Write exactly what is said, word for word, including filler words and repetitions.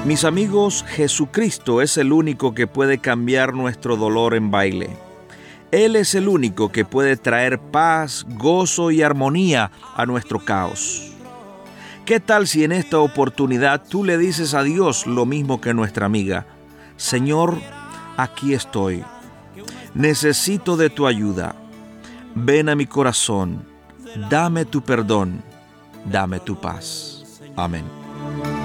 Mis amigos, Jesucristo es el único que puede cambiar nuestro dolor en baile. Él es el único que puede traer paz, gozo y armonía a nuestro caos. ¿Qué tal si en esta oportunidad tú le dices a Dios lo mismo que nuestra amiga? Señor, aquí estoy. Necesito de tu ayuda. Ven a mi corazón. Dame tu perdón. Dame tu paz. Amén.